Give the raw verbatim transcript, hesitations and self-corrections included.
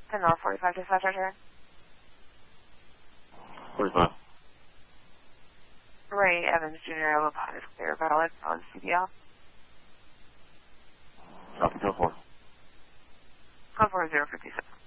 ten L forty-five dispatch return. forty-five. Ray Evans Junior Alpha is clear valid on C D L. Copy, ten four. ten four zero fifty-seven.